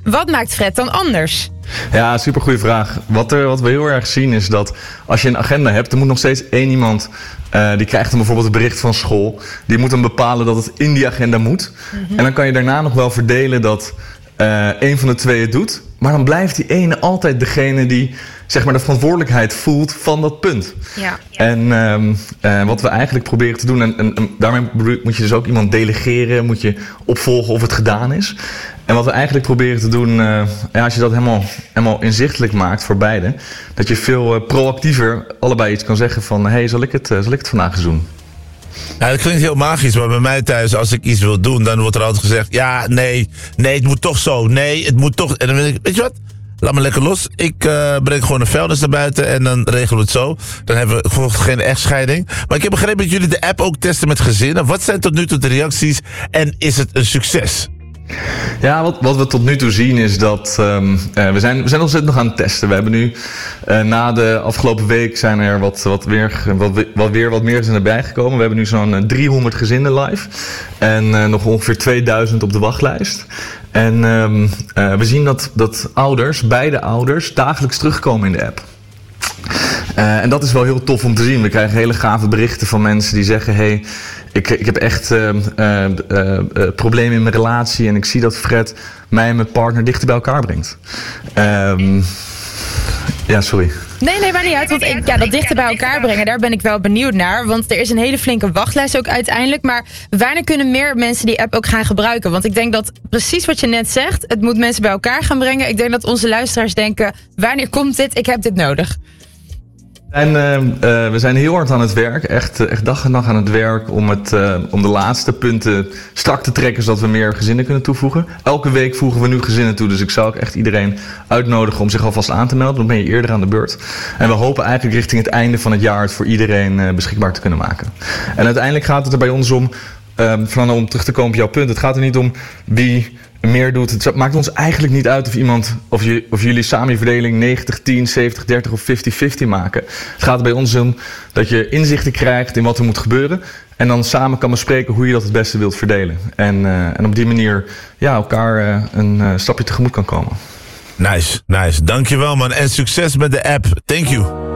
Wat maakt Fred dan anders? Ja, supergoeie vraag. Wat we heel erg zien is dat als je een agenda hebt, er moet nog steeds één iemand, die krijgt dan bijvoorbeeld een bericht van school. Die moet dan bepalen dat het in die agenda moet. Mm-hmm. En dan kan je daarna nog wel verdelen dat één van de twee het doet. Maar dan blijft die ene altijd degene die zeg maar de verantwoordelijkheid voelt van dat punt. Ja. En wat we eigenlijk proberen te doen, en daarmee moet je dus ook iemand delegeren, moet je opvolgen of het gedaan is. En wat we eigenlijk proberen te doen, als je dat helemaal inzichtelijk maakt voor beide, dat je veel proactiever allebei iets kan zeggen van, hey, zal ik het vandaag eens doen? Nou, dat klinkt heel magisch, maar bij mij thuis, als ik iets wil doen, dan wordt er altijd gezegd, ja, nee, het moet toch zo, nee, het moet toch. En dan denk ik, weet je wat? Laat me lekker los. Ik breng gewoon een vuilnis naar buiten en dan regelen we het zo. Dan hebben we vervolgens geen echtscheiding. Maar ik heb begrepen dat jullie de app ook testen met gezinnen. Wat zijn tot nu toe de reacties en is het een succes? Ja, wat we tot nu toe zien is dat we zijn ontzettend nog aan het testen. We hebben nu na de afgelopen week zijn er wat meer gezinnen bijgekomen. We hebben nu zo'n 300 gezinnen live en nog ongeveer 2000 op de wachtlijst. En we zien dat beide ouders, dagelijks terugkomen in de app. En dat is wel heel tof om te zien. We krijgen hele gave berichten van mensen die zeggen, hey, ik heb echt problemen in mijn relatie en ik zie dat Fred mij en mijn partner dichter bij elkaar brengt. Ja, sorry. Nee, maar niet uit. Want dat dichter bij elkaar brengen, daar ben ik wel benieuwd naar. Want er is een hele flinke wachtlijst ook uiteindelijk. Maar wanneer kunnen meer mensen die app ook gaan gebruiken? Want ik denk dat precies wat je net zegt, het moet mensen bij elkaar gaan brengen. Ik denk dat onze luisteraars denken, wanneer komt dit? Ik heb dit nodig. We zijn heel hard aan het werk, echt dag en nacht aan het werk om de laatste punten strak te trekken, zodat we meer gezinnen kunnen toevoegen. Elke week voegen we nu gezinnen toe, dus ik zou ook echt iedereen uitnodigen om zich alvast aan te melden. Dan ben je eerder aan de beurt. En we hopen eigenlijk richting het einde van het jaar het voor iedereen beschikbaar te kunnen maken. En uiteindelijk gaat het er bij ons om, om terug te komen op jouw punt, het gaat er niet om wie meer doet. Het maakt ons eigenlijk niet uit of jullie samen je verdeling 90-10, 70-30 of 50-50 maken. Het gaat er bij ons om dat je inzichten krijgt in wat er moet gebeuren en dan samen kan bespreken hoe je dat het beste wilt verdelen. En op die manier elkaar een stapje tegemoet kan komen. Nice. Dankjewel man en succes met de app. Thank you.